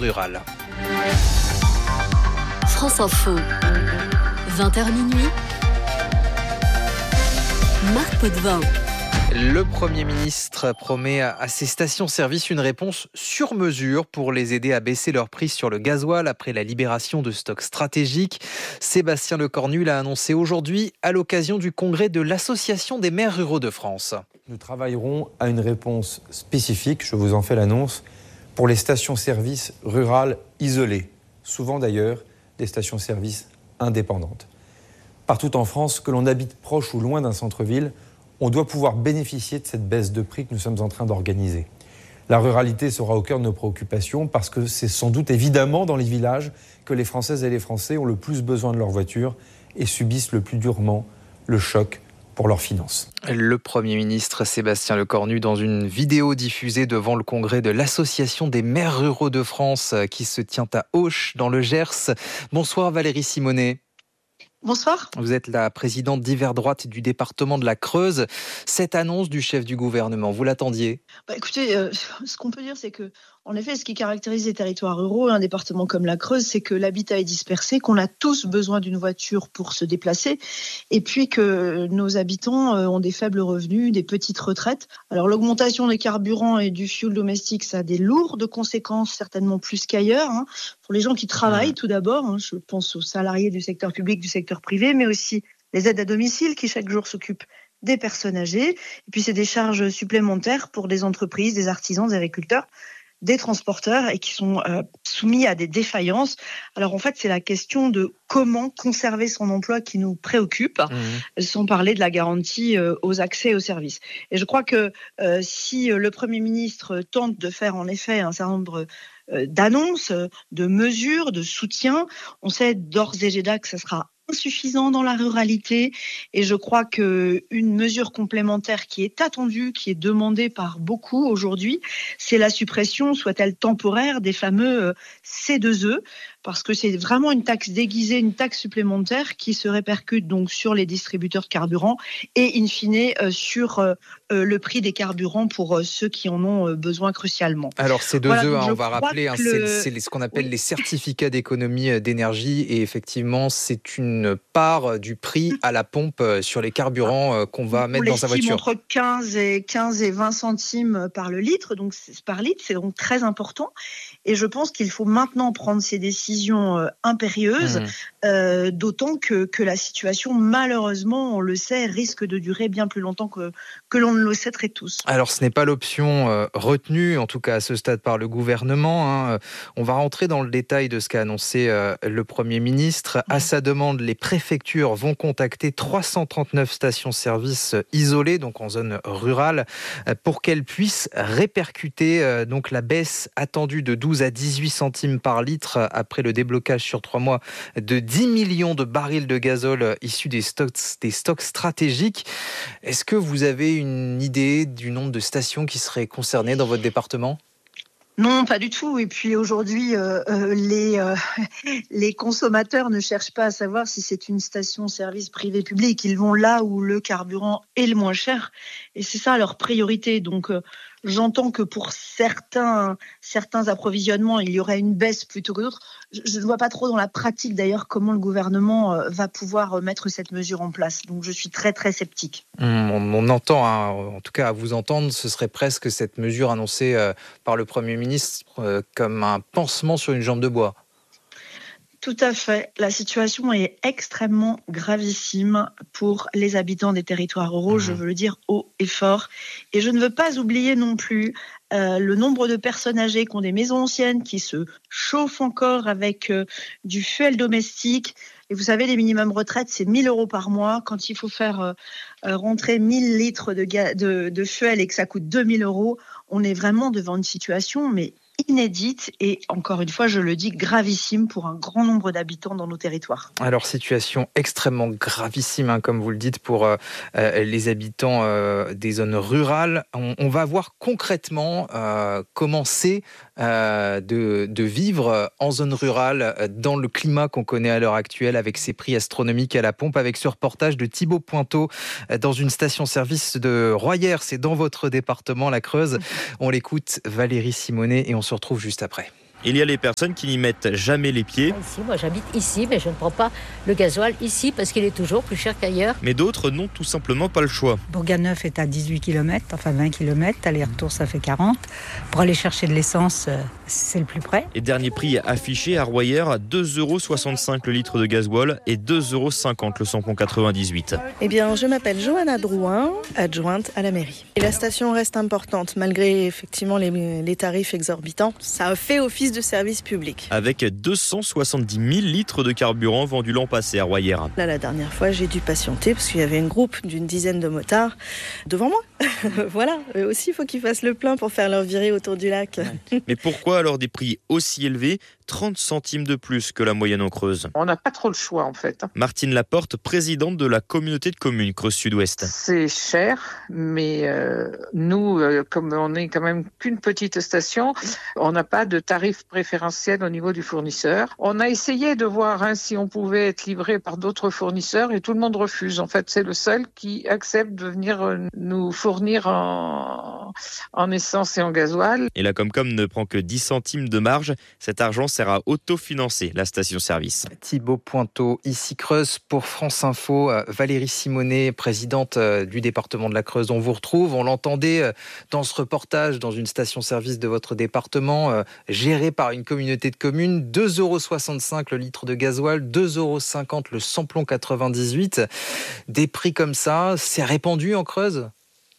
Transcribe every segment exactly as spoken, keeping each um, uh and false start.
rural. France Info, vingt heures minuit, Marc Potvin. Le Premier ministre promet à ces stations-service une réponse sur mesure pour les aider à baisser leur prix sur le gasoil après la libération de stocks stratégiques. Sébastien Lecornu l'a annoncé aujourd'hui à l'occasion du congrès de l'Association des maires ruraux de France. Nous travaillerons à une réponse spécifique, je vous en fais l'annonce, pour les stations-service rurales isolées, souvent d'ailleurs des stations-service indépendantes. Partout en France, que l'on habite proche ou loin d'un centre-ville, on doit pouvoir bénéficier de cette baisse de prix que nous sommes en train d'organiser. La ruralité sera au cœur de nos préoccupations parce que c'est sans doute évidemment dans les villages que les Françaises et les Français ont le plus besoin de leur voiture et subissent le plus durement le choc pour leurs finances. Le Premier ministre Sébastien Lecornu dans une vidéo diffusée devant le congrès de l'Association des maires ruraux de France qui se tient à Auch dans le Gers. Bonsoir Valérie Simonet. Bonsoir. Vous êtes la présidente d'Hiver Droite du département de la Creuse. Cette annonce du chef du gouvernement, vous l'attendiez ? Bah écoutez, euh, ce qu'on peut dire, c'est que, en effet, ce qui caractérise les territoires ruraux, un département comme la Creuse, c'est que l'habitat est dispersé, qu'on a tous besoin d'une voiture pour se déplacer, et puis que nos habitants ont des faibles revenus, des petites retraites. Alors l'augmentation des carburants et du fioul domestique, ça a des lourdes conséquences, certainement plus qu'ailleurs, hein, pour les gens qui travaillent tout d'abord. Hein, je pense aux salariés du secteur public, du secteur privé, mais aussi les aides à domicile qui chaque jour s'occupent des personnes âgées. Et puis c'est des charges supplémentaires pour des entreprises, des artisans, des agriculteurs, des transporteurs et qui sont euh, soumis à des défaillances. Alors en fait, c'est la question de comment conserver son emploi qui nous préoccupe, mmh. sans parler de la garantie euh, aux accès aux services. Et je crois que euh, si le Premier ministre tente de faire en effet un certain nombre euh, d'annonces, de mesures, de soutien, on sait d'ores et déjà que ça sera insuffisant dans la ruralité et je crois qu'une mesure complémentaire qui est attendue, qui est demandée par beaucoup aujourd'hui, c'est la suppression, soit-elle temporaire, des fameux C deux E, parce que c'est vraiment une taxe déguisée, une taxe supplémentaire qui se répercute donc sur les distributeurs de carburant et in fine euh, sur euh, le prix des carburants pour euh, ceux qui en ont euh, besoin crucialement. Alors C deux E, voilà, hein, on va rappeler, hein, le... c'est, c'est ce qu'on appelle oui. les certificats d'économie d'énergie et effectivement c'est une part du prix à la pompe sur les carburants qu'on va on mettre dans sa voiture. Entre quinze et vingt centimes par le litre, donc par litre, c'est donc très important. Et je pense qu'il faut maintenant prendre ces décisions euh, impérieuses, mmh. euh, d'autant que, que la situation, malheureusement, on le sait, risque de durer bien plus longtemps que, que l'on ne le souhaiterait tous. Alors, ce n'est pas l'option euh, retenue, en tout cas à ce stade, par le gouvernement. Hein. On va rentrer dans le détail de ce qu'a annoncé euh, le Premier ministre. Mmh. À sa demande, les préfectures vont contacter trois cent trente-neuf stations-service isolées, donc en zone rurale, euh, pour qu'elles puissent répercuter euh, donc la baisse attendue de douze à dix-huit centimes par litre après le déblocage sur trois mois de dix millions de barils de gazole issus des stocks, des stocks stratégiques. Est-ce que vous avez une idée du nombre de stations qui seraient concernées dans votre département ? Non, pas du tout. Et puis aujourd'hui, euh, euh, les, euh, les consommateurs ne cherchent pas à savoir si c'est une station-service privé-public. Ils vont là où le carburant est le moins cher. Et c'est ça leur priorité. Donc, euh, j'entends que pour certains, certains approvisionnements, il y aurait une baisse plutôt que d'autres. Je, je ne vois pas trop dans la pratique, d'ailleurs, comment le gouvernement euh, va pouvoir mettre cette mesure en place. Donc, je suis très, très sceptique. Mmh, on, on entend, hein, en tout cas à vous entendre, ce serait presque cette mesure annoncée euh, par le Premier ministre euh, comme un pansement sur une jambe de bois. Tout à fait. La situation est extrêmement gravissime pour les habitants des territoires ruraux, mmh. je veux le dire haut et fort. Et je ne veux pas oublier non plus euh, le nombre de personnes âgées qui ont des maisons anciennes, qui se chauffent encore avec euh, du fuel domestique. Et vous savez, les minimums retraites, c'est mille euros par mois. Quand il faut faire euh, rentrer mille litres de, ga- de, de fuel et que ça coûte deux mille euros, on est vraiment devant une situation mais inédite et, encore une fois, je le dis, gravissime pour un grand nombre d'habitants dans nos territoires. Alors, situation extrêmement gravissime, hein, comme vous le dites, pour euh, les habitants euh, des zones rurales. On, on va voir concrètement euh, comment c'est euh, de, de vivre en zone rurale dans le climat qu'on connaît à l'heure actuelle avec ces prix astronomiques à la pompe, avec ce reportage de Thibaut Pointeau dans une station-service de Royères, c'est dans votre département, la Creuse. On l'écoute, Valérie Simonet, et on se retrouve juste après. Il y a les personnes qui n'y mettent jamais les pieds. Ici, moi j'habite ici, mais je ne prends pas le gasoil ici parce qu'il est toujours plus cher qu'ailleurs. Mais d'autres n'ont tout simplement pas le choix. Bourganeuf est à dix-huit kilomètres, enfin vingt kilomètres, aller-retour ça fait quarante. Pour aller chercher de l'essence, c'est le plus près. Et dernier prix affiché à Royer, deux euros soixante-cinq le litre de gasoil et deux euros cinquante le samplon quatre-vingt-dix-huit. Eh bien, je m'appelle Johanna Drouin, adjointe à la mairie. Et la station reste importante, malgré effectivement les, les tarifs exorbitants. Ça a fait office de service public. Avec deux cent soixante-dix mille litres de carburant vendus l'an passé à Royer. Là, la dernière fois, j'ai dû patienter parce qu'il y avait un groupe d'une dizaine de motards devant moi. Voilà, eux aussi, il faut qu'ils fassent le plein pour faire leur virée autour du lac. Mais pourquoi alors des prix aussi élevés, trente centimes de plus que la moyenne en Creuse? On n'a pas trop le choix en fait. Martine Laporte, présidente de la communauté de communes Creuse Sud-Ouest. C'est cher, mais euh, nous, euh, comme on n'est quand même qu'une petite station, on n'a pas de tarif préférentiel au niveau du fournisseur. On a essayé de voir hein, si on pouvait être livré par d'autres fournisseurs et tout le monde refuse. En fait, c'est le seul qui accepte de venir nous fournir en, en essence et en gasoil. Et la Comcom ne prend que dix centimes de marge. Cet argent sert à autofinancer la station-service. Thibaut Pointeau, ici Creuse pour France Info. Valérie Simonet, présidente du département de la Creuse, on vous retrouve. On l'entendait dans ce reportage, dans une station-service de votre département, gérée par une communauté de communes. deux euros soixante-cinq le litre de gasoil, deux euros cinquante le samplon quatre-vingt-dix-huit. Des prix comme ça, c'est répandu en Creuse ?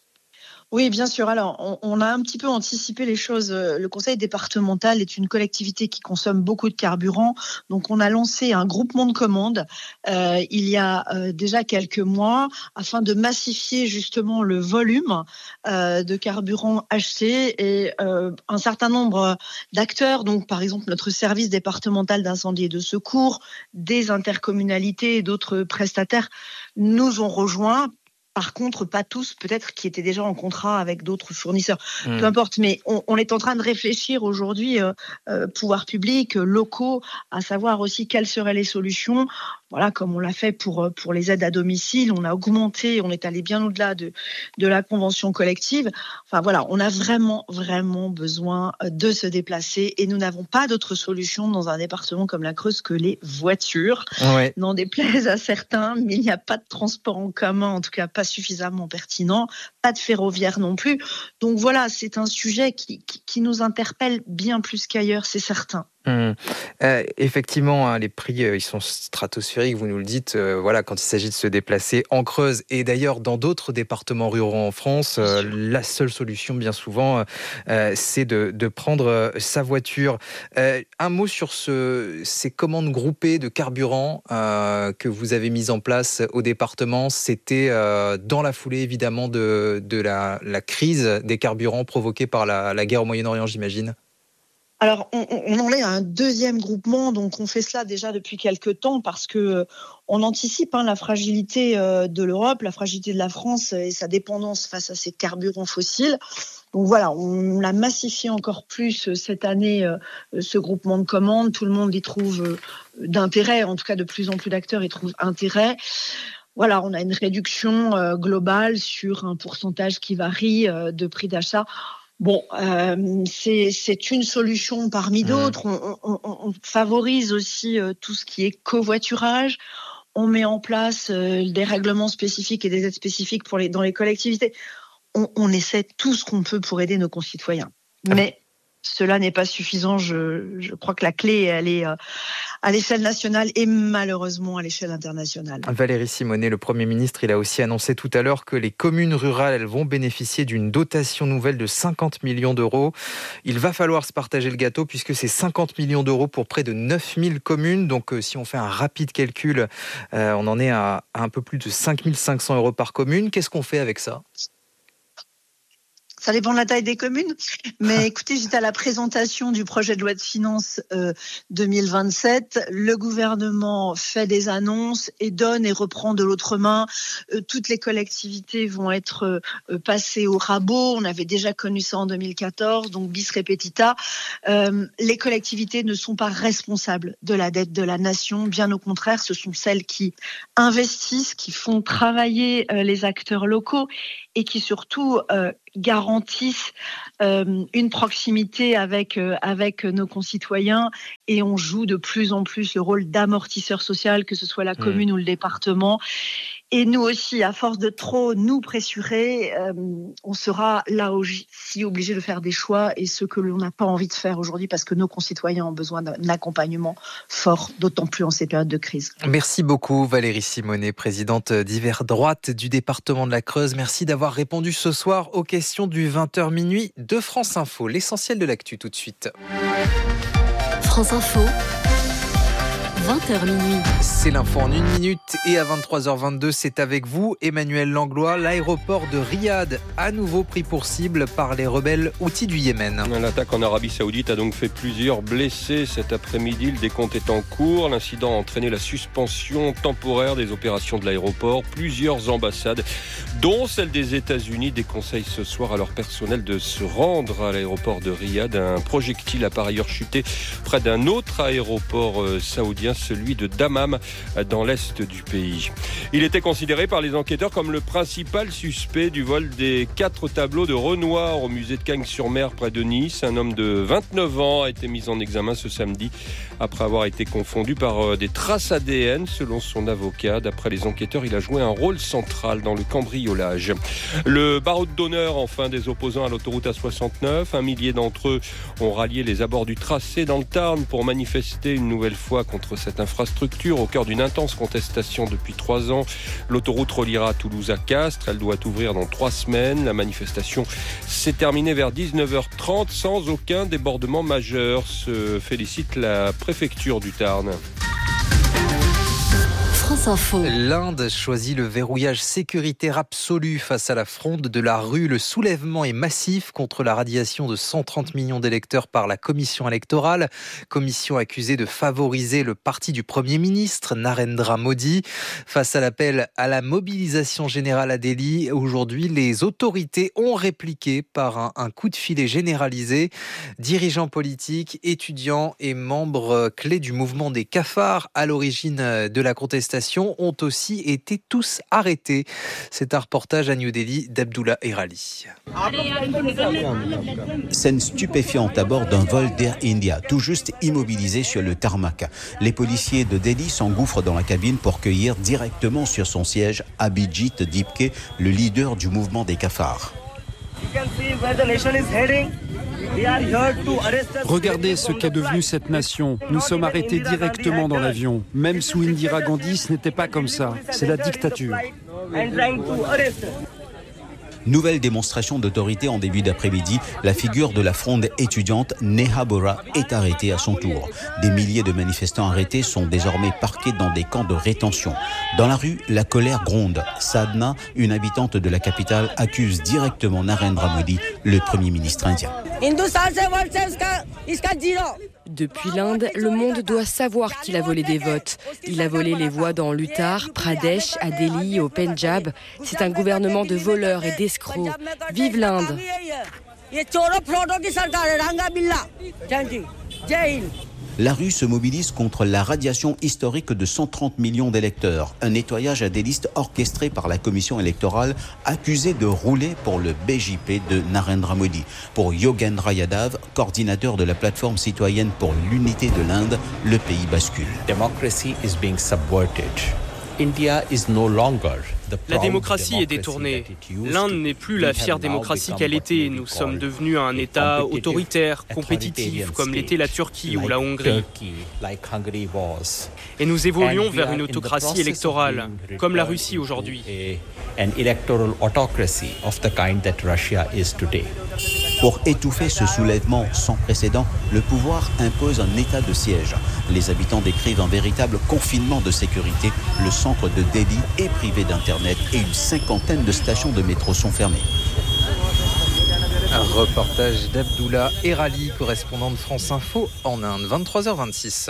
Oui, bien sûr. Alors, on, on a un petit peu anticipé les choses. Le conseil départemental est une collectivité qui consomme beaucoup de carburant. Donc, on a lancé un groupement de commandes euh, il y a euh, déjà quelques mois afin de massifier justement le volume euh, de carburant acheté. Et euh, un certain nombre d'acteurs, donc par exemple notre service départemental d'incendie et de secours, des intercommunalités et d'autres prestataires, nous ont rejoints. Par contre, pas tous, peut-être, qui étaient déjà en contrat avec d'autres fournisseurs. Mmh. Peu importe, mais on, on est en train de réfléchir aujourd'hui, euh, euh, pouvoirs publics, euh, locaux, à savoir aussi quelles seraient les solutions. Voilà, comme on l'a fait pour pour les aides à domicile, on a augmenté, on est allé bien au-delà de de la convention collective. Enfin voilà, on a vraiment vraiment besoin de se déplacer et nous n'avons pas d'autre solution dans un département comme la Creuse que les voitures. Ouais. N'en déplaise à certains, mais il n'y a pas de transport en commun, en tout cas pas suffisamment pertinent, pas de ferroviaire non plus. Donc voilà, c'est un sujet qui qui, qui nous interpelle bien plus qu'ailleurs, c'est certain. Mmh. Euh, effectivement, hein, les prix euh, ils sont stratosphériques, vous nous le dites. Euh, voilà, quand il s'agit de se déplacer en Creuse et d'ailleurs dans d'autres départements ruraux en France, euh, la seule solution, bien souvent, euh, c'est de, de prendre euh, sa voiture. Euh, un mot sur ce, ces commandes groupées de carburant euh, que vous avez mises en place au département. C'était euh, dans la foulée, évidemment, de, de la, la crise des carburants provoquée par la, la guerre au Moyen-Orient, j'imagine. Alors, on, on en est à un deuxième groupement, donc on fait cela déjà depuis quelques temps parce que euh, on anticipe hein, la fragilité euh, de l'Europe, la fragilité de la France et sa dépendance face à ces carburants fossiles. Donc voilà, on l'a massifié encore plus euh, cette année, euh, ce groupement de commandes. Tout le monde y trouve euh, d'intérêt, en tout cas de plus en plus d'acteurs y trouvent intérêt. Voilà, on a une réduction euh, globale sur un pourcentage qui varie euh, de prix d'achat. Bon, euh, c'est, c'est une solution parmi d'autres. On, on, on favorise aussi euh, tout ce qui est covoiturage. On met en place euh, des règlements spécifiques et des aides spécifiques pour les, dans les collectivités. On, on essaie tout ce qu'on peut pour aider nos concitoyens. Mais cela n'est pas suffisant. Je, je crois que la clé, elle est euh, à l'échelle nationale et malheureusement à l'échelle internationale. Valérie Simonet, le Premier ministre, il a aussi annoncé tout à l'heure que les communes rurales, elles vont bénéficier d'une dotation nouvelle de cinquante millions d'euros. Il va falloir se partager le gâteau puisque c'est cinquante millions d'euros pour près de neuf mille communes. Donc euh, si on fait un rapide calcul, euh, on en est à, à un peu plus de cinq mille cinq cents euros par commune. Qu'est-ce qu'on fait avec ça ? Ça dépend de la taille des communes. Mais écoutez, j'étais à la présentation du projet de loi de finances euh, deux mille vingt-sept. Le gouvernement fait des annonces et donne et reprend de l'autre main. Euh, toutes les collectivités vont être euh, passées au rabot. On avait déjà connu ça en deux mille quatorze, donc bis repetita. Euh, les collectivités ne sont pas responsables de la dette de la nation. Bien au contraire, ce sont celles qui investissent, qui font travailler euh, les acteurs locaux et qui surtout euh, garantissent euh, une proximité avec, euh, avec nos concitoyens et on joue de plus en plus le rôle d'amortisseur social, que ce soit la commune mmh. ou le département. Et nous aussi, à force de trop nous pressurer, euh, on sera là aussi obligé de faire des choix et ce que l'on n'a pas envie de faire aujourd'hui parce que nos concitoyens ont besoin d'un accompagnement fort, d'autant plus en ces périodes de crise. Merci beaucoup Valérie Simonet, présidente d'Hiver Droite du département de la Creuse. Merci d'avoir répondu ce soir aux questions du vingt heures minuit de France Info. L'essentiel de l'actu tout de suite. France Info. vingt heures minuit. C'est l'info en une minute et à vingt-trois heures vingt-deux, c'est avec vous, Emmanuel Langlois. L'aéroport de Riyad, à nouveau pris pour cible par les rebelles houthis du Yémen. L'attaque en Arabie Saoudite a donc fait plusieurs blessés cet après-midi. Le décompte est en cours. L'incident a entraîné la suspension temporaire des opérations de l'aéroport. Plusieurs ambassades, dont celle des États-Unis, déconseillent ce soir à leur personnel de se rendre à l'aéroport de Riyad. Un projectile a par ailleurs chuté près d'un autre aéroport saoudien, celui de Dammam, dans l'est du pays. Il était considéré par les enquêteurs comme le principal suspect du vol des quatre tableaux de Renoir au musée de Cagnes-sur-Mer près de Nice. Un homme de vingt-neuf ans a été mis en examen ce samedi après avoir été confondu par des traces A D N. Selon son avocat, d'après les enquêteurs, il a joué un rôle central dans le cambriolage. Le baroud d'honneur enfin des opposants à l'autoroute A soixante-neuf. Un millier d'entre eux ont rallié les abords du tracé dans le Tarn pour manifester une nouvelle fois contre cette infrastructure au cœur d'une intense contestation depuis trois ans. L'autoroute reliera Toulouse à Castres. Elle doit ouvrir dans trois semaines. La manifestation s'est terminée vers dix-neuf heures trente sans aucun débordement majeur, se félicite la préfecture du Tarn. France Info. L'Inde choisit le verrouillage sécuritaire absolu face à la fronde de la rue. Le soulèvement est massif contre la radiation de cent trente millions d'électeurs par la commission électorale. Commission accusée de favoriser le parti du Premier ministre, Narendra Modi. Face à l'appel à la mobilisation générale à Delhi, aujourd'hui, les autorités ont répliqué par un, un coup de filet généralisé. Dirigeants politiques, étudiants et membres clés du mouvement des cafards à l'origine de la contestation ont aussi été tous arrêtés. C'est un reportage à New Delhi d'Abdullah Erali. Scène stupéfiante à bord d'un vol d'Air India, tout juste immobilisé sur le tarmac. Les policiers de Delhi s'engouffrent dans la cabine pour cueillir directement sur son siège Abhijit Dipke, le leader du mouvement des cafards. Regardez ce qu'est devenu cette nation. Nous sommes arrêtés directement dans l'avion. Même sous Indira Gandhi, ce n'était pas comme ça. C'est la dictature. Nouvelle démonstration d'autorité en début d'après-midi. La figure de la fronde étudiante Neha Bora est arrêtée à son tour. Des milliers de manifestants arrêtés sont désormais parqués dans des camps de rétention. Dans la rue, la colère gronde. Sadhna, une habitante de la capitale, accuse directement Narendra Modi, le Premier ministre indien. Depuis l'Inde, le monde doit savoir qu'il a volé des votes. Il a volé les voix dans l'Uttar Pradesh, à Delhi, au Pendjab. C'est un gouvernement de voleurs et d'escrocs. Vive l'Inde! La rue se mobilise contre la radiation historique de cent trente millions d'électeurs. Un nettoyage à des listes orchestré par la commission électorale accusée de rouler pour le B J P de Narendra Modi. Pour Yogendra Yadav, coordinateur de la plateforme citoyenne pour l'unité de l'Inde, le pays bascule. Democracy is being subverted. India is no longer La démocratie est détournée. L'Inde n'est plus la fière démocratie qu'elle était. Nous sommes devenus un État autoritaire, compétitif, comme l'était la Turquie ou la Hongrie. Et nous évoluons vers une autocratie électorale, comme la Russie aujourd'hui. Pour étouffer ce soulèvement sans précédent, le pouvoir impose un état de siège. Les habitants décrivent un véritable confinement de sécurité. Le centre de Delhi est privé d'internet et une cinquantaine de stations de métro sont fermées. Un reportage d'Abdullah Erali, correspondant de France Info en Inde, vingt-trois heures vingt-six.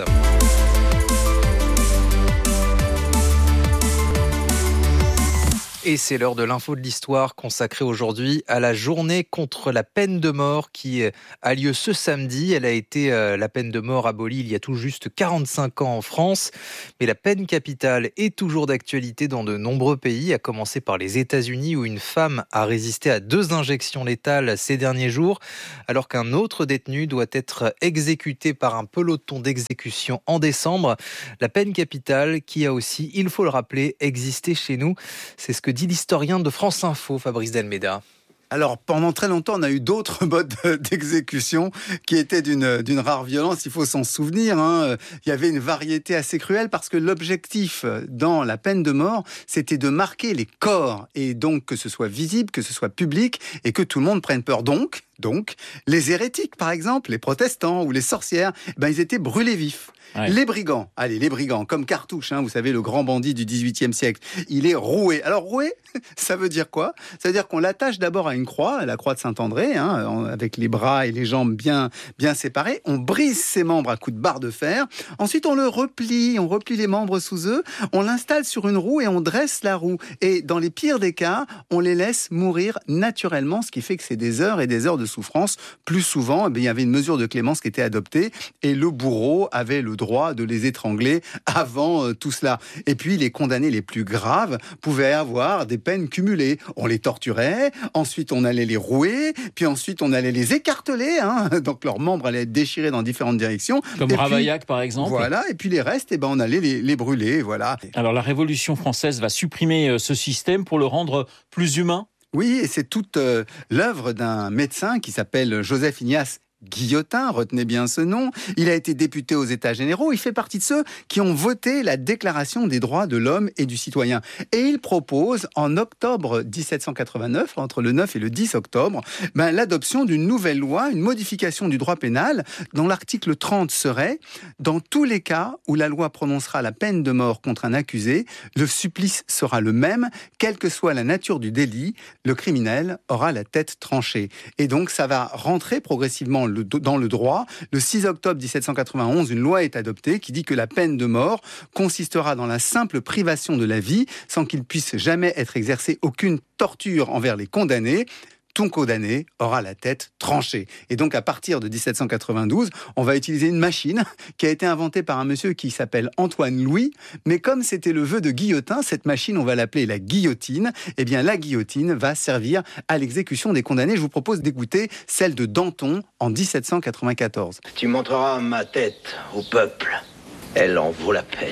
Et c'est l'heure de l'info de l'histoire consacrée aujourd'hui à la journée contre la peine de mort qui a lieu ce samedi. Elle a été, euh, la peine de mort abolie il y a tout juste quarante-cinq ans en France. Mais la peine capitale est toujours d'actualité dans de nombreux pays, à commencer par les États-Unis où une femme a résisté à deux injections létales ces derniers jours, alors qu'un autre détenu doit être exécuté par un peloton d'exécution en décembre. La peine capitale qui a aussi, il faut le rappeler, existé chez nous. C'est ce que dit l'historien de France Info, Fabrice Delmeda. Alors, pendant très longtemps, on a eu d'autres modes d'exécution qui étaient d'une, d'une rare violence, il faut s'en souvenir. Hein. Il y avait une variété assez cruelle parce que l'objectif dans la peine de mort, c'était de marquer les corps et donc que ce soit visible, que ce soit public et que tout le monde prenne peur. Donc, donc les hérétiques, par exemple, les protestants ou les sorcières, ben, ils étaient brûlés vifs. Ouais. Les brigands, allez, les brigands, comme Cartouche, hein, vous savez, le grand bandit du dix-huitième siècle, il est roué. Alors, roué, ça veut dire quoi ? Ça veut dire qu'on l'attache d'abord à une croix, à la croix de Saint-André, hein, avec les bras et les jambes bien, bien séparés. On brise ses membres à coups de barre de fer. Ensuite, on le replie, on replie les membres sous eux, on l'installe sur une roue et on dresse la roue. Et dans les pires des cas, on les laisse mourir naturellement, ce qui fait que c'est des heures et des heures de souffrance. Plus souvent, eh bien, il y avait une mesure de clémence qui était adoptée et le bourreau avait le droit de les étrangler avant euh, tout cela. Et puis, les condamnés les plus graves pouvaient avoir des peines cumulées. On les torturait, ensuite on allait les rouer, puis ensuite on allait les écarteler, hein, donc leurs membres allaient être déchirés dans différentes directions. Comme et Ravaillac, puis, par exemple. Voilà, et puis les restes, eh ben, on allait les, les brûler, voilà. Alors la Révolution française va supprimer ce système pour le rendre plus humain ? Oui, et c'est toute euh, l'œuvre d'un médecin qui s'appelle Joseph Ignace Guillotin, retenez bien ce nom. Il a été député aux États généraux. Il fait partie de ceux qui ont voté la Déclaration des droits de l'homme et du citoyen. Et il propose, en octobre dix-sept cent quatre-vingt-neuf, entre le neuf et le dix octobre, ben, l'adoption d'une nouvelle loi, une modification du droit pénal, dont l'article trente serait « Dans tous les cas où la loi prononcera la peine de mort contre un accusé, le supplice sera le même, quelle que soit la nature du délit, le criminel aura la tête tranchée. » Et donc, ça va rentrer progressivement Le, dans le droit. Le six octobre dix-sept cent quatre-vingt-onze, une loi est adoptée qui dit que la peine de mort consistera dans la simple privation de la vie sans qu'il puisse jamais être exercé aucune torture envers les condamnés. Tout condamné aura la tête tranchée. Et donc, à partir de dix-sept cent quatre-vingt-douze, on va utiliser une machine qui a été inventée par un monsieur qui s'appelle Antoine Louis. Mais comme c'était le vœu de Guillotin, cette machine, on va l'appeler la guillotine. Eh bien, la guillotine va servir à l'exécution des condamnés. Je vous propose d'écouter celle de Danton en dix-sept cent quatre-vingt-quatorze. Tu montreras ma tête au peuple. Elle en vaut la peine.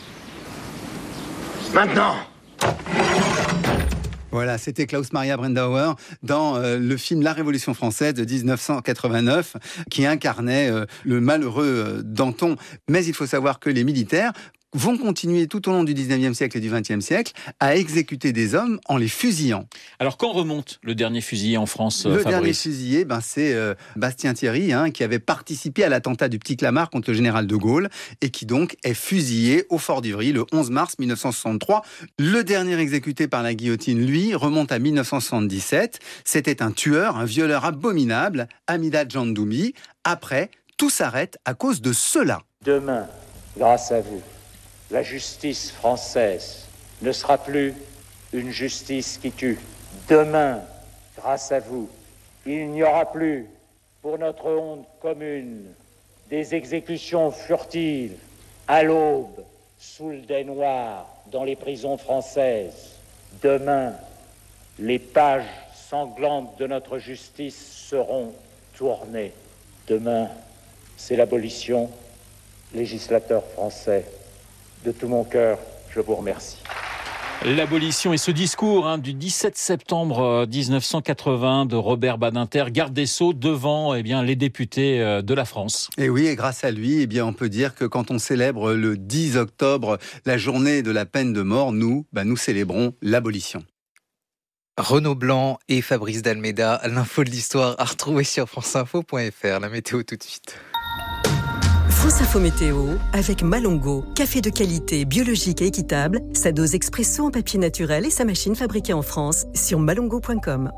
Maintenant! Voilà, c'était Klaus Maria Brandauer dans euh, le film La Révolution française de dix-neuf cent quatre-vingt-neuf qui incarnait euh, le malheureux euh, Danton. Mais il faut savoir que les militaires vont continuer tout au long du dix-neuvième siècle et du vingtième siècle à exécuter des hommes en les fusillant. Alors, quand remonte le dernier fusillé en France, Le Fabrice dernier fusillé, ben, c'est euh, Bastien Thierry, hein, qui avait participé à l'attentat du Petit Clamart contre le général de Gaulle et qui donc est fusillé au Fort d'Ivry le onze mars mille neuf cent soixante-trois. Le dernier exécuté par la guillotine, lui, remonte à mille neuf cent soixante-dix-sept. C'était un tueur, un violeur abominable, Amida Djandoumi. Après, tout s'arrête à cause de cela. Demain, grâce à vous, la justice française ne sera plus une justice qui tue. Demain, grâce à vous, il n'y aura plus, pour notre honte commune, des exécutions furtives, à l'aube, sous le dais noir, dans les prisons françaises. Demain, les pages sanglantes de notre justice seront tournées. Demain, c'est l'abolition, législateur français. De tout mon cœur, je vous remercie. L'abolition et ce discours hein, du dix-sept septembre dix-neuf cent quatre-vingts de Robert Badinter, garde des Sceaux, devant eh bien, les députés de la France. Et oui, et grâce à lui, eh bien, on peut dire que quand on célèbre le dix octobre, la journée de la peine de mort, nous, bah, nous célébrons l'abolition. Renaud Blanc et Fabrice Delmeda, l'info de l'histoire à retrouver sur franceinfo point f r. La météo tout de suite. France Info Météo avec Malongo, café de qualité, biologique et équitable, sa dose expresso en papier naturel et sa machine fabriquée en France sur malongo point com.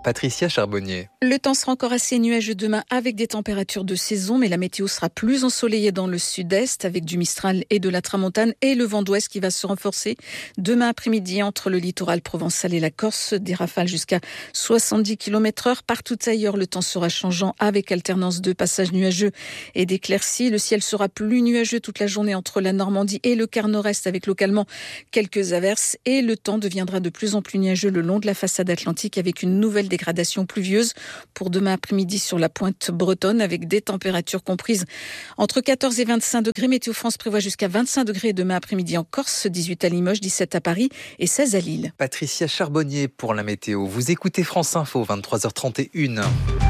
Patricia Charbonnier. Le temps sera encore assez nuageux demain avec des températures de saison, mais la météo sera plus ensoleillée dans le sud-est avec du Mistral et de la Tramontane et le vent d'ouest qui va se renforcer. Demain après-midi, entre le littoral provençal et la Corse, des rafales jusqu'à soixante-dix kilomètres heure. Partout ailleurs, le temps sera changeant avec alternance de passages nuageux et d'éclaircies. Le ciel sera plus nuageux toute la journée entre la Normandie et le quart nord-est avec localement quelques averses. Et le temps deviendra de plus en plus nuageux le long de la façade atlantique avec une nouvelle dégradation pluvieuse pour demain après-midi sur la pointe bretonne avec des températures comprises entre quatorze et vingt-cinq degrés. Météo France prévoit jusqu'à vingt-cinq degrés demain après-midi en Corse, dix-huit à Limoges, dix-sept à Paris et seize à Lille. Patricia Charbonnier pour la météo. Vous écoutez France Info, vingt-trois heures trente et une.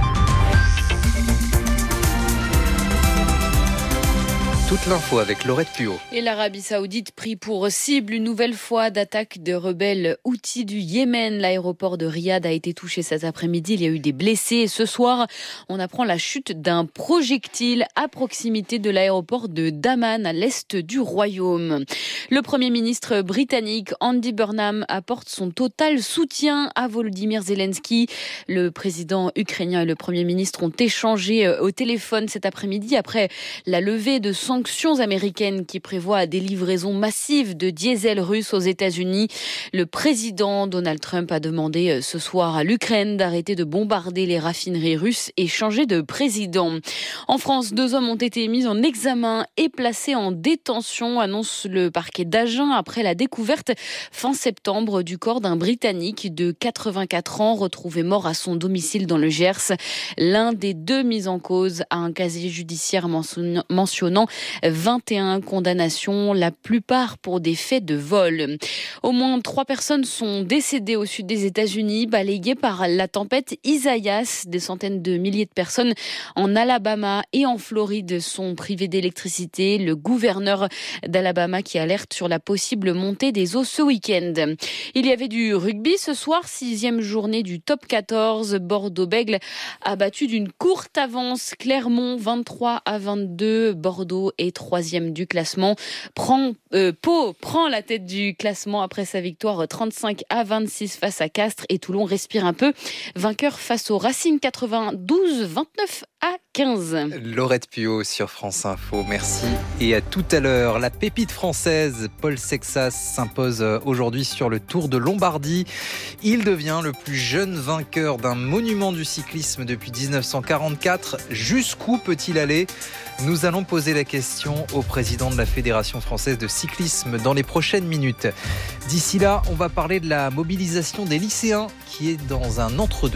Toute l'info avec Laurette Puot. Et l'Arabie Saoudite pris pour cible une nouvelle fois d'attaque de rebelles Houthis du Yémen. L'aéroport de Riyad a été touché cet après-midi. Il y a eu des blessés. Et ce soir, on apprend la chute d'un projectile à proximité de l'aéroport de Daman, à l'est du royaume. Le Premier ministre britannique Andy Burnham apporte son total soutien à Volodymyr Zelensky. Le président ukrainien et le Premier ministre ont échangé au téléphone cet après-midi après la levée de sanctions américaines qui prévoient des livraisons massives de diesel russe aux États-Unis. Le président Donald Trump a demandé ce soir à l'Ukraine d'arrêter de bombarder les raffineries russes et changer de président. En France, deux hommes ont été mis en examen et placés en détention, annonce le parquet d'Agen après la découverte fin septembre du corps d'un Britannique de quatre-vingt-quatre ans retrouvé mort à son domicile dans le Gers. L'un des deux mis en cause a un casier judiciaire mentionnant vingt et un condamnations, la plupart pour des faits de vol. Au moins trois personnes sont décédées au sud des États-Unis, balayées par la tempête Isaias. Des centaines de milliers de personnes en Alabama et en Floride sont privées d'électricité. Le gouverneur d'Alabama qui alerte sur la possible montée des eaux ce week-end. Il y avait du rugby ce soir, sixième journée du top quatorze. Bordeaux-Bègles a battu d'une courte avance Clermont vingt-trois à vingt-deux. Bordeaux est troisième du classement. Prend, euh, Pau prend la tête du classement après sa victoire trente-cinq à vingt-six face à Castres et Toulon respire un peu. Vainqueur face au Racing quatre-vingt-douze vingt-neuf à quinze. Laurette Puot sur France Info, merci. Et à tout à l'heure, la pépite française Paul Sexas s'impose aujourd'hui sur le Tour de Lombardie. Il devient le plus jeune vainqueur d'un monument du cyclisme depuis dix-neuf cent quarante-quatre. Jusqu'où peut-il aller ? Nous allons poser la question au président de la Fédération française de cyclisme dans les prochaines minutes. D'ici là, on va parler de la mobilisation des lycéens qui est dans un entre-deux.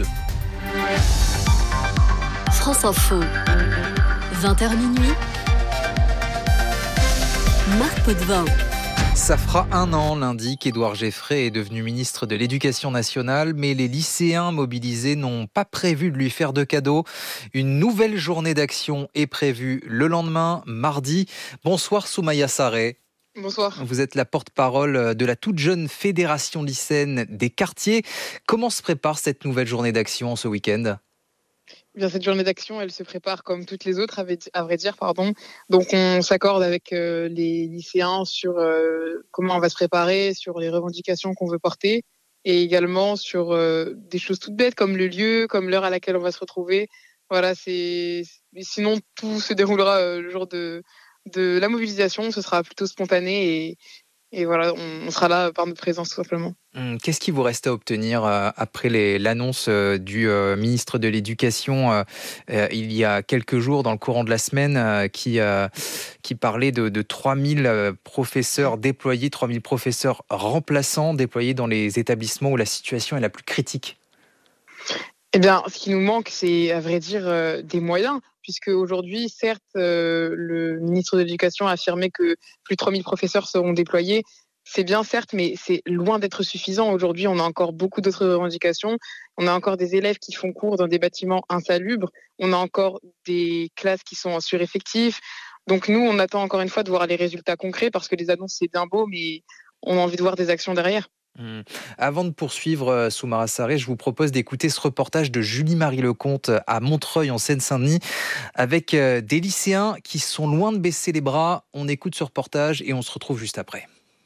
France Info, vingt heures minuit, Marc Potvin. Ça fera un an lundi qu'Édouard Geffray est devenu ministre de l'Éducation nationale, mais les lycéens mobilisés n'ont pas prévu de lui faire de cadeaux. Une nouvelle journée d'action est prévue le lendemain, mardi. Bonsoir Soumaya Sarré. Bonsoir. Vous êtes la porte-parole de la toute jeune fédération lycéenne des quartiers. Comment se prépare cette nouvelle journée d'action ce week-end ? Bien, cette journée d'action, elle se prépare comme toutes les autres, à vrai dire. Pardon. Donc, on s'accorde avec euh, les lycéens sur euh, comment on va se préparer, sur les revendications qu'on veut porter, et également sur euh, des choses toutes bêtes comme le lieu, comme l'heure à laquelle on va se retrouver. Voilà, c'est. Sinon, tout se déroulera euh, le jour de de la mobilisation. Ce sera plutôt spontané et Et voilà, on sera là par notre présence, tout simplement. Qu'est-ce qui vous reste à obtenir euh, après les, l'annonce euh, du euh, ministre de l'Éducation euh, euh, il y a quelques jours, dans le courant de la semaine, euh, qui, euh, qui parlait de, de trois mille euh, professeurs déployés, trois mille professeurs remplaçants déployés dans les établissements où la situation est la plus critique? Eh bien, ce qui nous manque, c'est, à vrai dire, euh, des moyens. Puisque aujourd'hui, certes, euh, le ministre de l'Éducation a affirmé que plus de trois mille professeurs seront déployés. C'est bien, certes, mais c'est loin d'être suffisant. Aujourd'hui, on a encore beaucoup d'autres revendications. On a encore des élèves qui font cours dans des bâtiments insalubres. On a encore des classes qui sont en sureffectif. Donc nous, on attend encore une fois de voir les résultats concrets parce que les annonces, c'est bien beau, mais on a envie de voir des actions derrière. Mmh. Avant de poursuivre, Soumaya Sarré, je vous propose d'écouter ce reportage de Julie-Marie Lecomte à Montreuil en Seine-Saint-Denis avec des lycéens qui sont loin de baisser les bras. On écoute ce reportage et on se retrouve juste après.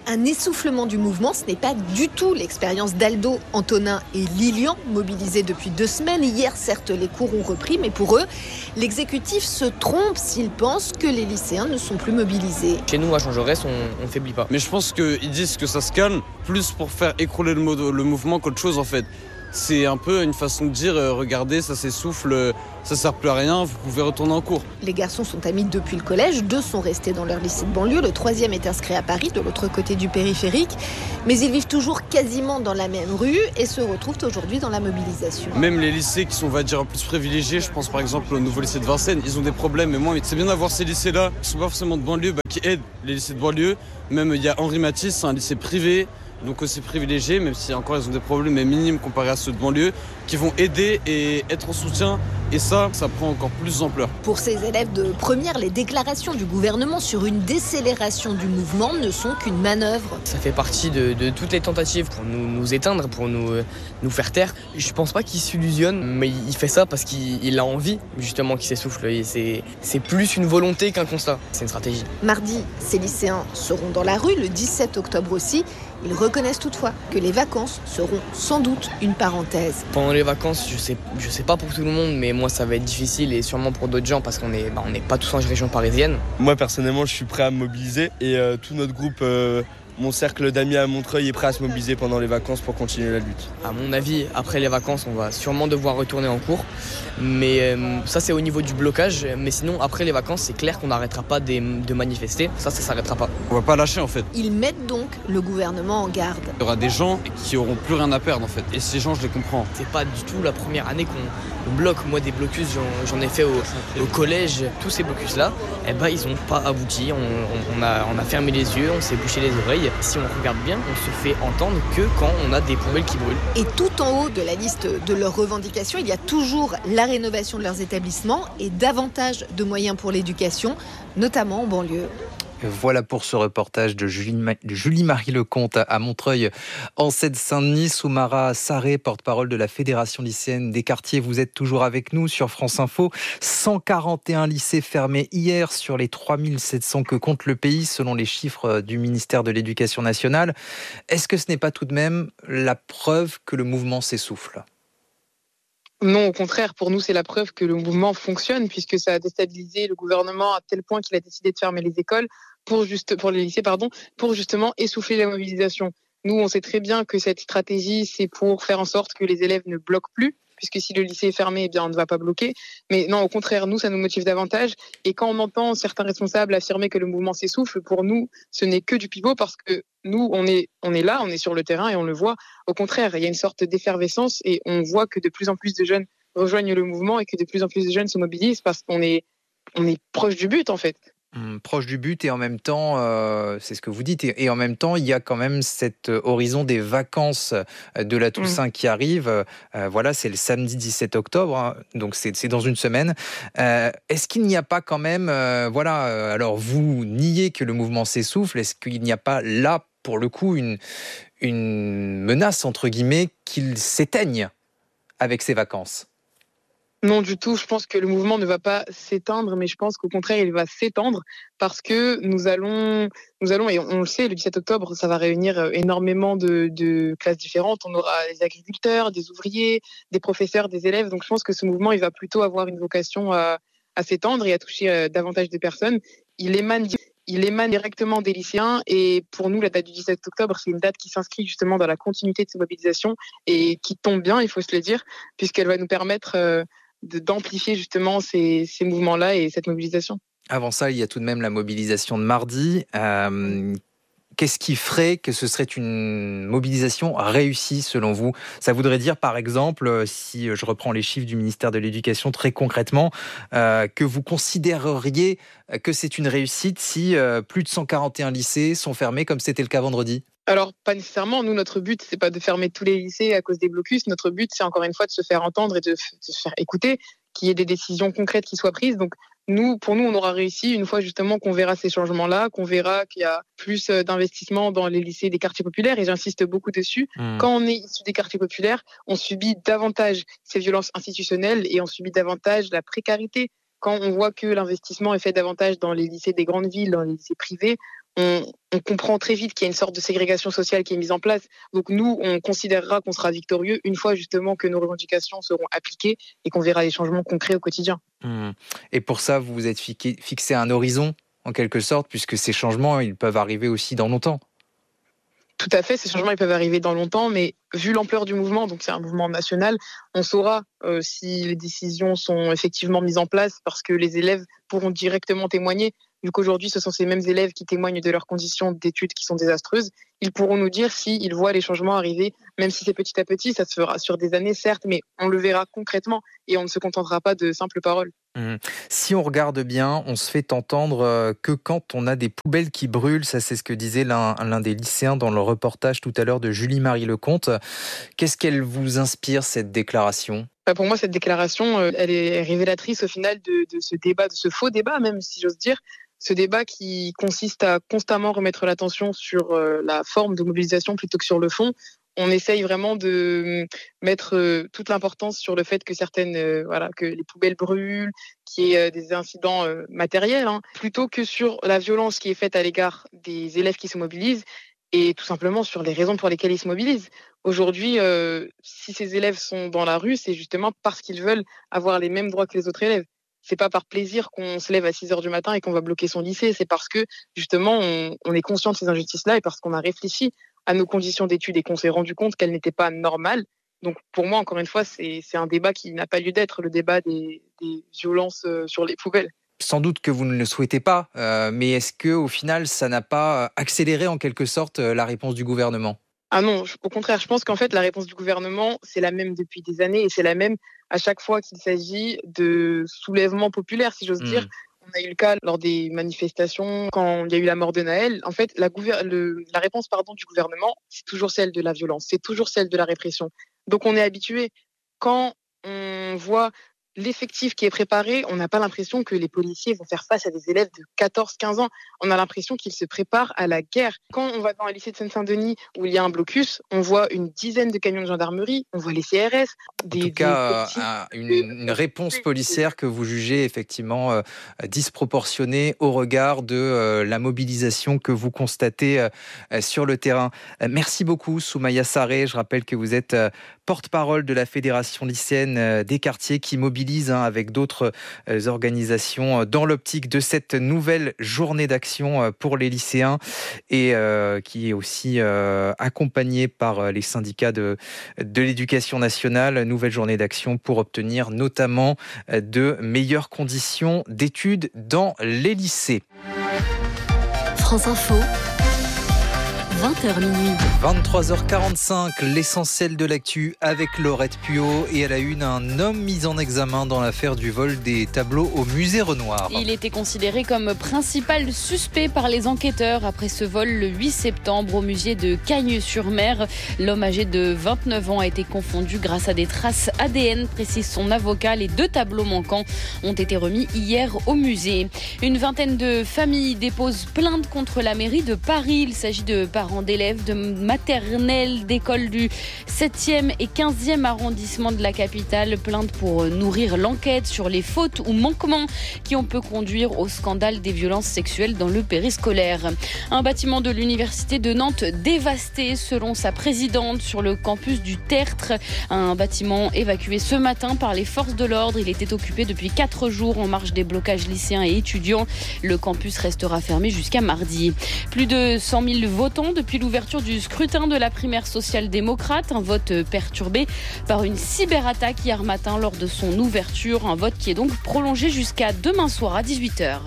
Un essoufflement du mouvement, ce n'est pas du tout l'expérience d'Aldo, Antonin et Lilian, mobilisés depuis deux semaines. Hier, certes, les cours ont repris, mais pour eux, l'exécutif se trompe s'il pense que les lycéens ne sont plus mobilisés. Chez nous, à Jean Jaurès, on ne faiblit pas. Mais je pense qu'ils disent que ça se calme, plus pour faire écrouler le, mo- le mouvement qu'autre chose en fait. C'est un peu une façon de dire, euh, regardez, ça s'essouffle, euh, ça sert plus à rien, vous pouvez retourner en cours. Les garçons sont amis depuis le collège, deux sont restés dans leur lycée de banlieue, le troisième est inscrit à Paris, de l'autre côté du périphérique. Mais ils vivent toujours quasiment dans la même rue et se retrouvent aujourd'hui dans la mobilisation. Même les lycées qui sont, on va dire, plus privilégiés, je pense par exemple au nouveau lycée de Vincennes, ils ont des problèmes. Mais moi, c'est bien d'avoir ces lycées-là, qui sont pas forcément de banlieue, bah, qui aident les lycées de banlieue. Même il y a Henri Matisse, c'est un lycée privé, donc aussi privilégiés, même si encore ils ont des problèmes mais minimes comparés à ceux de banlieue, qui vont aider et être en soutien. Et ça, ça prend encore plus d'ampleur. Pour ces élèves de première, les déclarations du gouvernement sur une décélération du mouvement ne sont qu'une manœuvre. Ça fait partie de, de toutes les tentatives pour nous, nous éteindre, pour nous, nous faire taire. Je pense pas qu'il s'illusionne, mais il fait ça parce qu'il il a envie, justement, qu'il s'essouffle. Et c'est, c'est plus une volonté qu'un constat. C'est une stratégie. Mardi, ces lycéens seront dans la rue, le dix-sept octobre aussi. Ils reconnaissent toutefois que les vacances seront sans doute une parenthèse. Pendant les vacances, je sais, je sais pas pour tout le monde, mais moi ça va être difficile et sûrement pour d'autres gens parce qu'on n'est bah, on n'est pas tous en région parisienne. Moi personnellement, je suis prêt à me mobiliser et euh, tout notre groupe, euh, mon cercle d'amis à Montreuil est prêt à se mobiliser pendant les vacances pour continuer la lutte. À mon avis, après les vacances, on va sûrement devoir retourner en cours. Mais euh, ça c'est au niveau du blocage. Mais sinon, après les vacances, c'est clair qu'on n'arrêtera pas de, de manifester. Ça, ça s'arrêtera pas. On va pas lâcher en fait. Ils mettent donc le gouvernement en garde. Il y aura des gens qui auront plus rien à perdre en fait. Et ces gens, je les comprends. C'est pas du tout la première année qu'on bloque. Moi, des blocus, j'en, j'en ai fait au, au collège. Tous ces blocus-là, eh ben, ils n'ont pas abouti. On, on, on, a, on a fermé les yeux, on s'est bouché les oreilles. Si on regarde bien, on se fait entendre que quand on a des poubelles qui brûlent. Et tout en haut de la liste de leurs revendications, il y a toujours la rénovation de leurs établissements et davantage de moyens pour l'éducation, notamment en banlieue. Voilà pour ce reportage de Julie-Marie Lecomte à Montreuil en Seine-Saint-Denis. Soumara Sarré, porte-parole de la Fédération lycéenne des quartiers. Vous êtes toujours avec nous sur France Info. cent quarante et un lycées fermés hier sur les trois mille sept cents que compte le pays selon les chiffres du ministère de l'Éducation nationale. Est-ce que ce n'est pas tout de même la preuve que le mouvement s'essouffle ? Non, au contraire, pour nous, c'est la preuve que le mouvement fonctionne puisque ça a déstabilisé le gouvernement à tel point qu'il a décidé de fermer les écoles pour juste pour les lycées, pardon, pour justement essouffler la mobilisation. Nous, on sait très bien que cette stratégie, c'est pour faire en sorte que les élèves ne bloquent plus, puisque si le lycée est fermé, eh bien, on ne va pas bloquer. Mais non, au contraire, nous, ça nous motive davantage. Et quand on entend certains responsables affirmer que le mouvement s'essouffle, pour nous, ce n'est que du pivot parce que nous, on est, on est là, on est sur le terrain et on le voit. Au contraire, il y a une sorte d'effervescence et on voit que de plus en plus de jeunes rejoignent le mouvement et que de plus en plus de jeunes se mobilisent parce qu'on est, on est proche du but, en fait. Hum, proche du but et en même temps, euh, c'est ce que vous dites, et, et en même temps, il y a quand même cet horizon des vacances de la Toussaint mmh. qui arrive. Euh, voilà, c'est le samedi dix-sept octobre, hein, donc c'est, c'est dans une semaine. Euh, est-ce qu'il n'y a pas quand même, euh, voilà, euh, alors vous niez que le mouvement s'essouffle, est-ce qu'il n'y a pas là, pour le coup, une, une menace, entre guillemets, qu'il s'éteigne avec ces vacances ? Non, du tout. Je pense que le mouvement ne va pas s'éteindre, mais je pense qu'au contraire, il va s'étendre parce que nous allons, nous allons, et on le sait, le dix-sept octobre, ça va réunir énormément de, de classes différentes. On aura des agriculteurs, des ouvriers, des professeurs, des élèves. Donc, je pense que ce mouvement, il va plutôt avoir une vocation à, à s'étendre et à toucher davantage de personnes. Il émane Il émane directement des lycéens et pour nous, la date du dix-sept octobre, c'est une date qui s'inscrit justement dans la continuité de ces mobilisations et qui tombe bien, il faut se le dire, puisqu'elle va nous permettre euh, de, d'amplifier justement ces, ces mouvements-là et cette mobilisation. Avant ça, il y a tout de même la mobilisation de mardi. Euh, qu'est-ce qui ferait que ce serait une mobilisation réussie selon vous ? Ça voudrait dire par exemple, si je reprends les chiffres du ministère de l'Éducation très concrètement, euh, que vous considéreriez que c'est une réussite si euh, plus de cent quarante et un lycées sont fermés comme c'était le cas vendredi ? Alors, pas nécessairement. Nous, notre but, c'est pas de fermer tous les lycées à cause des blocus. Notre but, c'est encore une fois de se faire entendre et de, de se faire écouter, qu'il y ait des décisions concrètes qui soient prises. Donc, nous, pour nous, on aura réussi une fois justement qu'on verra ces changements-là, qu'on verra qu'il y a plus d'investissement dans les lycées des quartiers populaires. Et j'insiste beaucoup dessus. Mmh. Quand on est issu des quartiers populaires, on subit davantage ces violences institutionnelles et on subit davantage la précarité. Quand on voit que l'investissement est fait davantage dans les lycées des grandes villes, dans les lycées privés, on, on comprend très vite qu'il y a une sorte de ségrégation sociale qui est mise en place. Donc nous, on considérera qu'on sera victorieux une fois justement que nos revendications seront appliquées et qu'on verra des changements concrets au quotidien. Mmh. Et pour ça, vous vous êtes fixé un horizon, en quelque sorte, puisque ces changements, ils peuvent arriver aussi dans longtemps. Tout à fait, ces changements ils peuvent arriver dans longtemps, mais vu l'ampleur du mouvement, donc c'est un mouvement national, on saura euh, si les décisions sont effectivement mises en place parce que les élèves pourront directement témoigner. Vu qu'aujourd'hui, ce sont ces mêmes élèves qui témoignent de leurs conditions d'études qui sont désastreuses, ils pourront nous dire s'ils voient les changements arriver, même si c'est petit à petit, ça se fera sur des années, certes, mais on le verra concrètement et on ne se contentera pas de simples paroles. Mmh. Si on regarde bien, on se fait entendre que quand on a des poubelles qui brûlent, ça c'est ce que disait l'un, l'un des lycéens dans le reportage tout à l'heure de Julie-Marie Lecomte. Qu'est-ce qu'elle vous inspire, cette déclaration ? Pour moi, cette déclaration, elle est révélatrice au final de, de ce débat, de ce faux débat même, si j'ose dire. Ce débat qui consiste à constamment remettre l'attention sur la forme de mobilisation plutôt que sur le fond. On essaye vraiment de mettre toute l'importance sur le fait que certaines, voilà, que les poubelles brûlent, qu'il y ait des incidents matériels, hein, plutôt que sur la violence qui est faite à l'égard des élèves qui se mobilisent et tout simplement sur les raisons pour lesquelles ils se mobilisent. Aujourd'hui, euh, si ces élèves sont dans la rue, c'est justement parce qu'ils veulent avoir les mêmes droits que les autres élèves. C'est pas par plaisir qu'on se lève à six heures du matin et qu'on va bloquer son lycée. C'est parce que, justement, on, on est conscient de ces injustices-là et parce qu'on a réfléchi à nos conditions d'études et qu'on s'est rendu compte qu'elles n'étaient pas normales. Donc, pour moi, encore une fois, c'est, c'est un débat qui n'a pas lieu d'être, le débat des, des violences sur les poubelles. Sans doute que vous ne le souhaitez pas, euh, mais est-ce qu'au final, ça n'a pas accéléré en quelque sorte la réponse du gouvernement ? Ah non, au contraire, je pense qu'en fait, la réponse du gouvernement, c'est la même depuis des années et c'est la même à chaque fois qu'il s'agit de soulèvements populaires, si j'ose mmh. dire. On a eu le cas lors des manifestations, quand il y a eu la mort de Naël. En fait, la, gouver- le, la réponse pardon, du gouvernement, c'est toujours celle de la violence, c'est toujours celle de la répression. Donc on est habitué. Quand on voit l'effectif qui est préparé, on n'a pas l'impression que les policiers vont faire face à des élèves de quatorze quinze ans. On a l'impression qu'ils se préparent à la guerre. Quand on va dans un lycée de Seine-Saint-Denis où il y a un blocus, on voit une dizaine de camions de gendarmerie, on voit les C R S. Des, en tout cas, euh, une, une réponse policière que vous jugez effectivement euh, disproportionnée au regard de euh, la mobilisation que vous constatez euh, sur le terrain. Euh, merci beaucoup, Soumaïa Sarré. Je rappelle que vous êtes euh, porte-parole de la Fédération lycéenne euh, des quartiers qui mobilise Hein, avec d'autres euh, organisations euh, dans l'optique de cette nouvelle journée d'action euh, pour les lycéens et euh, qui est aussi euh, accompagnée par euh, les syndicats de, de l'éducation nationale. Nouvelle journée d'action pour obtenir notamment euh, de meilleures conditions d'études dans les lycées. France Info. vingt heures minuit. vingt-trois heures quarante-cinq, l'essentiel de l'actu avec Laurette Puot et à la une, un homme mis en examen dans l'affaire du vol des tableaux au musée Renoir. Il était considéré comme principal suspect par les enquêteurs après ce vol le huit septembre au musée de Cagnes-sur-Mer. L'homme âgé de vingt-neuf ans a été confondu grâce à des traces A D N, précise son avocat. Les deux tableaux manquants ont été remis hier au musée. Une vingtaine de familles déposent plainte contre la mairie de Paris. Il s'agit de parents d'élèves de maternelle, d'écoles du septième et quinzième arrondissement de la capitale. Plainte pour nourrir l'enquête sur les fautes ou manquements qui ont pu conduire au scandale des violences sexuelles dans le périscolaire. Un bâtiment de l'université de Nantes dévasté selon sa présidente sur le campus du Tertre. Un bâtiment évacué ce matin par les forces de l'ordre. Il était occupé depuis quatre jours en marge des blocages lycéens et étudiants. Le campus restera fermé jusqu'à mardi. Plus de cent mille votants depuis l'ouverture du scrutin de la primaire social-démocrate. Un vote perturbé par une cyberattaque hier matin lors de son ouverture. Un vote qui est donc prolongé jusqu'à demain soir à dix-huit heures.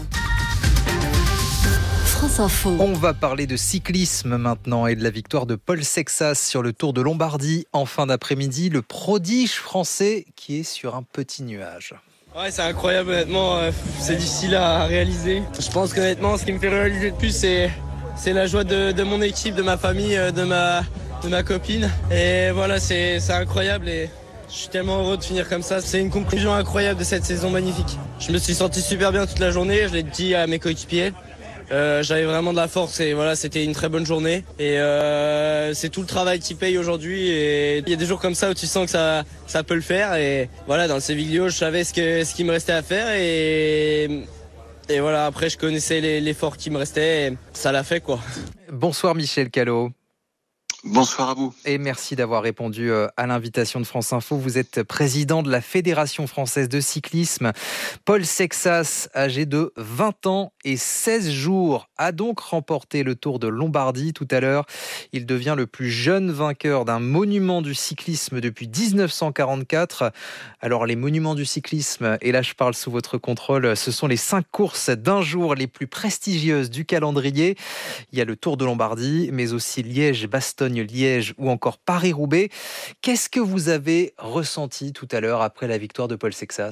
France Info. On va parler de cyclisme maintenant et de la victoire de Paul Sexas sur le Tour de Lombardie en fin d'après-midi. Le prodige français qui est sur un petit nuage. Ouais, c'est incroyable honnêtement, c'est difficile à réaliser. Je pense qu'honnêtement, ce qui me fait réaliser le plus, c'est... C'est la joie de, de mon équipe, de ma famille, de ma, de ma copine. Et voilà, c'est, c'est incroyable et je suis tellement heureux de finir comme ça. C'est une conclusion incroyable de cette saison magnifique. Je me suis senti super bien toute la journée, je l'ai dit à mes coéquipiers. Euh, j'avais vraiment de la force et voilà, c'était une très bonne journée. Et euh, c'est tout le travail qui paye aujourd'hui. Et il y a des jours comme ça où tu sens que ça, ça peut le faire. Et voilà, dans le Sévillio, je savais ce, que, ce qu'il me restait à faire. Et Et voilà, après je connaissais l'effort qui me restait et ça l'a fait quoi. Bonsoir Michel Callot. Bonsoir à vous. Et merci d'avoir répondu à l'invitation de France Info. Vous êtes président de la Fédération française de cyclisme. Paul Sexas, âgé de vingt ans et seize jours, a donc remporté le Tour de Lombardie tout à l'heure. Il devient le plus jeune vainqueur d'un monument du cyclisme depuis dix-neuf cent quarante-quatre. Alors les monuments du cyclisme, et là je parle sous votre contrôle, ce sont les cinq courses d'un jour les plus prestigieuses du calendrier. Il y a le Tour de Lombardie, mais aussi Liège, Bastogne, Liège ou encore Paris-Roubaix. Qu'est-ce que vous avez ressenti tout à l'heure après la victoire de Paul Sexas ?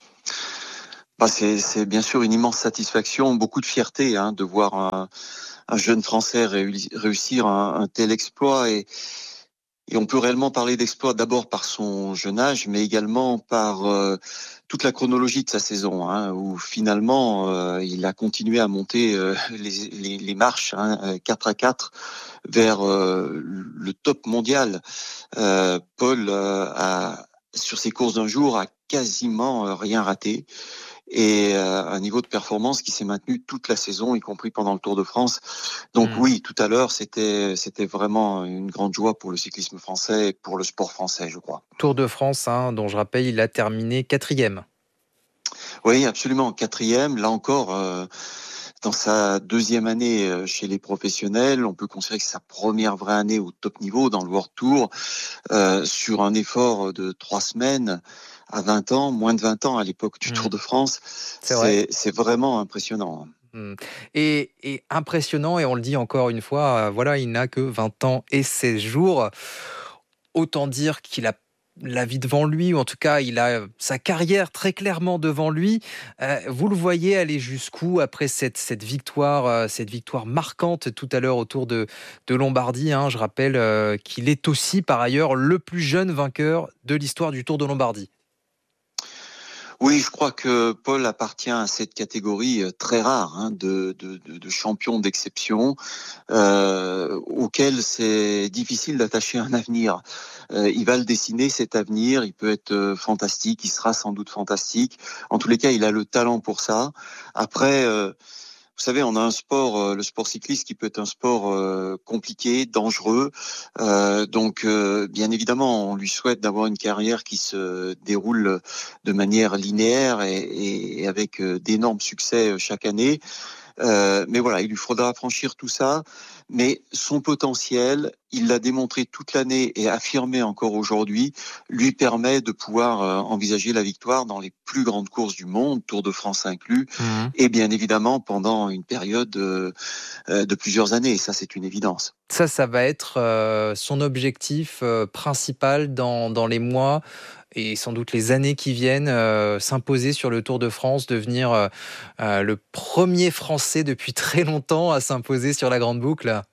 bah c'est, c'est bien sûr une immense satisfaction, beaucoup de fierté hein, de voir un, un jeune Français réussir un, un tel exploit. Et, et on peut réellement parler d'exploit d'abord par son jeune âge, mais également par euh, toute la chronologie de sa saison, hein, où finalement euh, il a continué à monter euh, les, les, les marches hein, quatre à quatre vers euh, le top mondial. Euh, Paul euh, a, sur ses courses d'un jour, a quasiment euh, rien raté. Et euh, un niveau de performance qui s'est maintenu toute la saison, y compris pendant le Tour de France. Donc mmh. oui, tout à l'heure, c'était c'était vraiment une grande joie pour le cyclisme français et pour le sport français, je crois. Tour de France, hein, dont je rappelle, il a terminé quatrième. Oui, absolument, quatrième. Là encore, euh, dans sa deuxième année chez les professionnels, on peut considérer que c'est sa première vraie année au top niveau dans le World Tour, euh, sur un effort de trois semaines. À vingt ans, moins de vingt ans à l'époque du mmh. Tour de France, c'est, c'est, c'est vraiment impressionnant. Mmh. Et, et impressionnant, et on le dit encore une fois, euh, voilà, il n'a que vingt ans et seize jours. Autant dire qu'il a la vie devant lui, ou en tout cas, il a sa carrière très clairement devant lui. Euh, vous le voyez aller jusqu'où après cette, cette victoire, euh, cette victoire marquante tout à l'heure au Tour de, de Lombardie. Hein, je rappelle euh, qu'il est aussi, par ailleurs, le plus jeune vainqueur de l'histoire du Tour de Lombardie. Oui, je crois que Paul appartient à cette catégorie très rare hein, de, de, de, de champions d'exception euh, auxquels c'est difficile d'attacher un avenir. Euh, il va le dessiner, cet avenir, il peut être fantastique, il sera sans doute fantastique. En tous les cas, il a le talent pour ça. Après... Euh, Vous savez, on a un sport, euh, le sport cycliste, qui peut être un sport euh, compliqué, dangereux. Euh, donc, euh, bien évidemment, on lui souhaite d'avoir une carrière qui se déroule de manière linéaire et, et avec euh, d'énormes succès chaque année. Euh, mais voilà, il lui faudra franchir tout ça. Mais son potentiel, il l'a démontré toute l'année et affirmé encore aujourd'hui, lui permet de pouvoir euh, envisager la victoire dans les plus grandes courses du monde, Tour de France inclus, mmh. et bien évidemment pendant une période euh, de plusieurs années. Et ça, c'est une évidence. Ça, ça va être euh, son objectif euh, principal dans, dans les mois et sans doute les années qui viennent, euh, s'imposer sur le Tour de France, devenir euh, euh, le premier Français depuis très longtemps à s'imposer sur la Grande Boucle.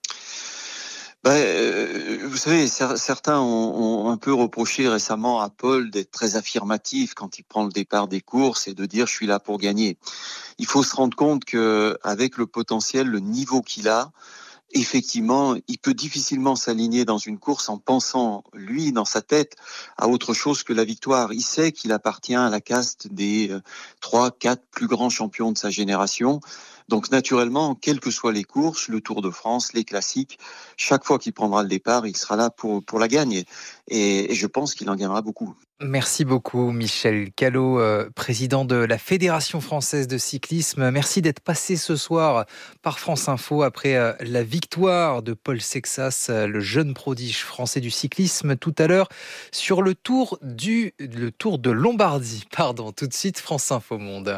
Ben, euh, vous savez, certains ont, ont un peu reproché récemment à Paul d'être très affirmatif quand il prend le départ des courses et de dire « je suis là pour gagner ». Il faut se rendre compte qu'avec le potentiel, le niveau qu'il a, effectivement, il peut difficilement s'aligner dans une course en pensant, lui, dans sa tête, à autre chose que la victoire. Il sait qu'il appartient à la caste des trois, quatre plus grands champions de sa génération. Donc, naturellement, quelles que soient les courses, le Tour de France, les classiques, chaque fois qu'il prendra le départ, il sera là pour, pour la gagner. Et, et je pense qu'il en gagnera beaucoup. Merci beaucoup, Michel Callot, euh, président de la Fédération française de cyclisme. Merci d'être passé ce soir par France Info après euh, la victoire de Paul Sexas, euh, le jeune prodige français du cyclisme, tout à l'heure sur le Tour, du, le tour de Lombardie. Pardon, tout de suite, France Info Monde.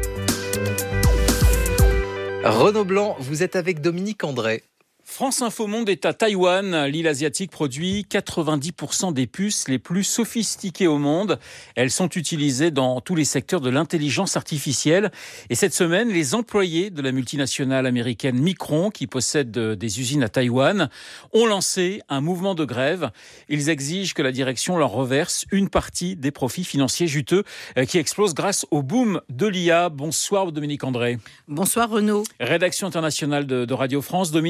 Renaud Blanc, vous êtes avec Dominique André. France Info Monde est à Taïwan. L'île asiatique produit quatre-vingt-dix pour cent des puces les plus sophistiquées au monde. Elles sont utilisées dans tous les secteurs de l'intelligence artificielle. Et cette semaine, les employés de la multinationale américaine Micron, qui possède des usines à Taïwan, ont lancé un mouvement de grève. Ils exigent que la direction leur reverse une partie des profits financiers juteux qui explosent grâce au boom de l'I A. Bonsoir Dominique André. Bonsoir Renaud. Rédaction internationale de, de Radio France. Dominique,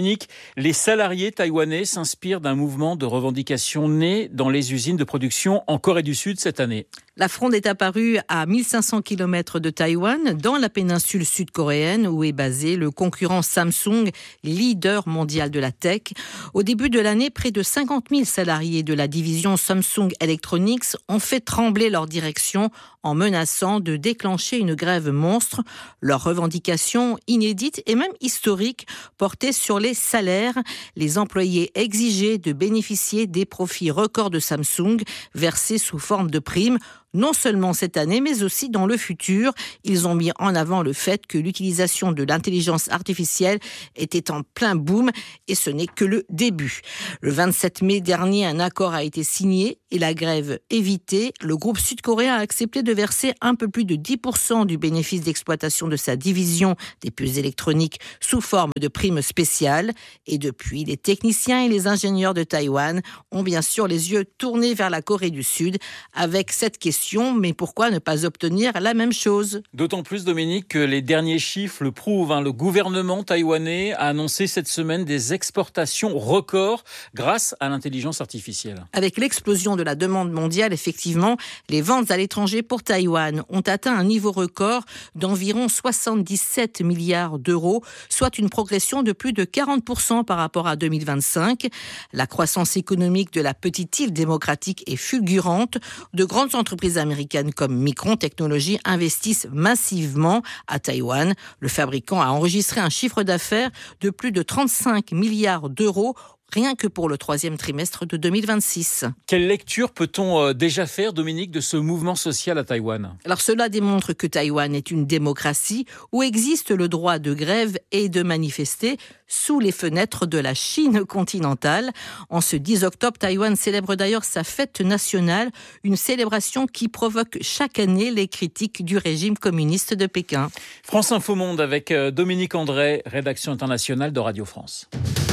Les salariés taïwanais s'inspirent d'un mouvement de revendication né dans les usines de production en Corée du Sud cette année. La fronde est apparue à mille cinq cents kilomètres de Taïwan, dans la péninsule sud-coréenne où est basé le concurrent Samsung, leader mondial de la tech. Au début de l'année, près de cinquante mille salariés de la division Samsung Electronics ont fait trembler leur direction en menaçant de déclencher une grève monstre. Leurs revendications inédites et même historiques portaient sur les salaires. Les employés exigeaient de bénéficier des profits records de Samsung versés sous forme de primes. Non seulement cette année, mais aussi dans le futur. Ils ont mis en avant le fait que l'utilisation de l'intelligence artificielle était en plein boom et ce n'est que le début. Le vingt-sept mai dernier, un accord a été signé et la grève évitée. Le groupe sud-coréen a accepté de verser un peu plus de dix pour cent du bénéfice d'exploitation de sa division des puces électroniques sous forme de primes spéciales. Et depuis, les techniciens et les ingénieurs de Taïwan ont bien sûr les yeux tournés vers la Corée du Sud avec cette question. Mais pourquoi ne pas obtenir la même chose ? D'autant plus, Dominique, que les derniers chiffres le prouvent. Hein. Le gouvernement taïwanais a annoncé cette semaine des exportations records grâce à l'intelligence artificielle. Avec l'explosion de la demande mondiale, effectivement, les ventes à l'étranger pour Taïwan ont atteint un niveau record d'environ soixante-dix-sept milliards d'euros, soit une progression de plus de quarante pour cent par rapport à deux mille vingt-cinq. La croissance économique de la petite île démocratique est fulgurante. De grandes entreprises américaines comme Micron Technology investissent massivement à Taïwan. Le fabricant a enregistré un chiffre d'affaires de plus de trente-cinq milliards d'euros rien que pour le troisième trimestre de deux mille vingt-six. Quelle lecture peut-on déjà faire, Dominique, de ce mouvement social à Taïwan ? Alors cela démontre que Taïwan est une démocratie où existe le droit de grève et de manifester sous les fenêtres de la Chine continentale. En ce dix octobre, Taïwan célèbre d'ailleurs sa fête nationale, une célébration qui provoque chaque année les critiques du régime communiste de Pékin. France Info Monde avec Dominique André, rédaction internationale de Radio France.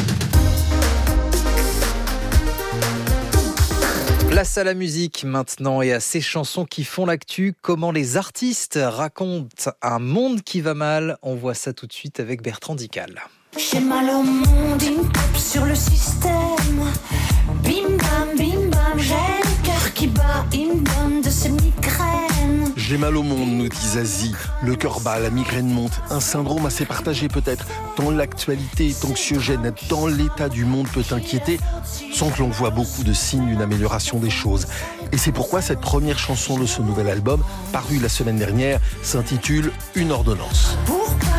Place à la musique maintenant et à ces chansons qui font l'actu. Comment les artistes racontent un monde qui va mal. On voit ça tout de suite avec Bertrand Dical. J'ai mal au monde, une tape sur le système. Bim bam, bim bam, j'ai le cœur qui bat, il me donne de ces migraines. J'ai mal au monde, nous dit Zazie. Le cœur bat, la migraine monte. Un syndrome assez partagé peut-être. Tant l'actualité est anxiogène, tant l'état du monde peut inquiéter, sans que l'on voit beaucoup de signes d'une amélioration des choses. Et c'est pourquoi cette première chanson de ce nouvel album, paru la semaine dernière, s'intitule « Une ordonnance ». Pourquoi